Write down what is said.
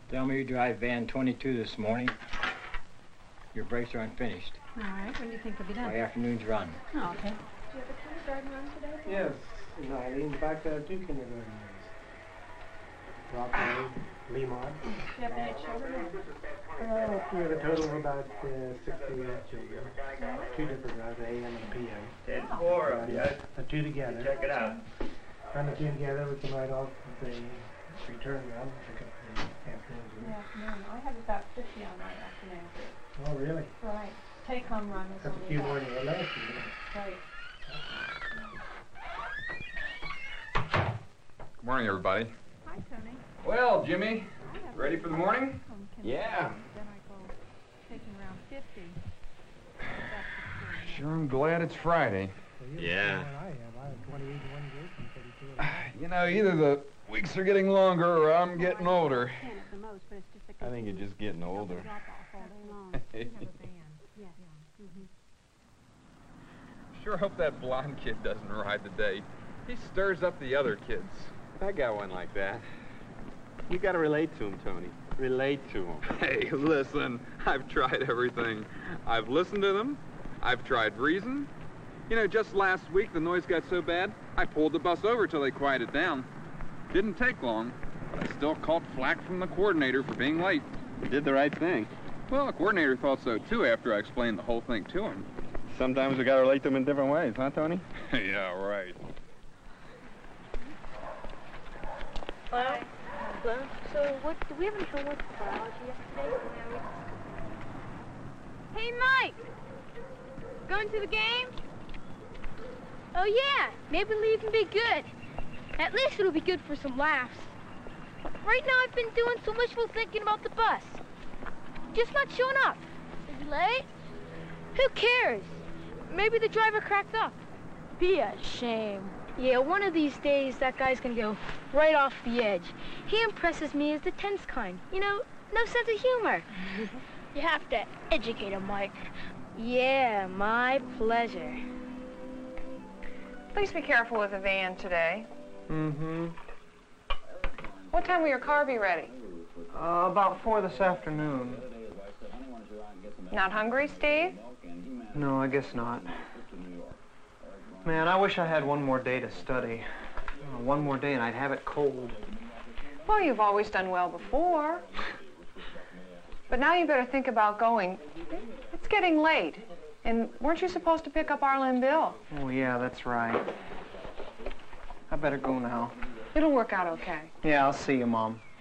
Tell me you drive van 22 this morning. Your brakes are unfinished. All right. When do you think they'll be done? By afternoon's run. Oh, okay. Do you have a kindergarten run today? Yes, Eileen. In fact, I have 2 kindergarten runs. Rockaway, Lemont. Do you have any children? We have a total of about 60 children. 2 different runs, AM and PM. 10-4, The 2 together. Check it out. Run the 2 together, we can ride off the return run, pick up the afternoon. I have about 50 on my afternoon. Oh, really? Right. Take-home run is That's a only few about- more than last year. Right. Good morning, everybody. Hi, Tony. Well, Jimmy, ready for the morning? Then Yeah. I go taking around 50. Sure, I'm glad it's Friday. Well, you're Yeah. the same one I have 28 in one group and 32 in another. You know, either the weeks are getting longer or I'm getting older. I think you're just getting older. Sure hope that blonde kid doesn't ride today. He stirs up the other kids. That guy went like that. You gotta relate to him, Tony. Relate to him. Hey, listen, I've tried everything. I've listened to them. I've tried reason. You know, just last week the noise got so bad, I pulled the bus over till they quieted down. Didn't take long, but I still caught flack from the coordinator for being late. You did the right thing. Well, the coordinator thought so too after I explained the whole thing to him. Sometimes we gotta relate to them in different ways, huh, Tony? Yeah, right. Hello? Hello? So, did we have any homework for biology yesterday? Hey, Mike! Going to the game? Oh, yeah. Maybe Lee can be good. At least it'll be good for some laughs. Right now, I've been doing so wishful thinking about the bus. Just not showing up. Is he late? Who cares? Maybe the driver cracked up. Be a shame. Yeah, one of these days, that guy's gonna go right off the edge. He impresses me as the tense kind. You know, no sense of humor. You have to educate him, Mike. Yeah, my pleasure. Please be careful with the van today. Mm-hmm. What time will your car be ready? About 4 this afternoon. Not hungry, Steve? No, I guess not. Man, I wish I had one more day to study. One more day and I'd have it cold. Well, you've always done well before. But now you better think about going. It's getting late. And weren't you supposed to pick up Arla and Bill? Oh, yeah, that's right. I better go now. It'll work out okay. Yeah, I'll see you, Mom.